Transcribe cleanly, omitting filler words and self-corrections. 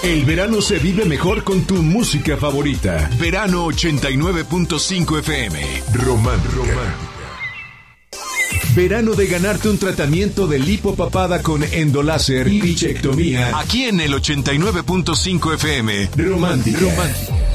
El verano se vive mejor con tu música favorita. Verano 89.5 FM. Romántica. Verano de ganarte un tratamiento de lipopapada con endoláser y bichectomía. Aquí en el 89.5 FM. Romántica.